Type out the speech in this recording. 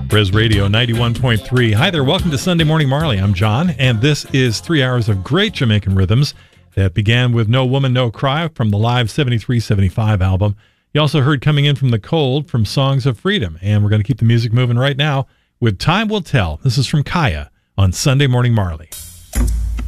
Res Radio 91.3. Hi there, welcome to Sunday Morning Marley. I'm John, and this is 3 hours of great Jamaican rhythms that began with No Woman, No Cry from the live 73-75 album. You also heard Coming In From the Cold from Songs of Freedom, and we're going to keep the music moving right now with Time Will Tell. This is from Kaya on Sunday Morning Marley.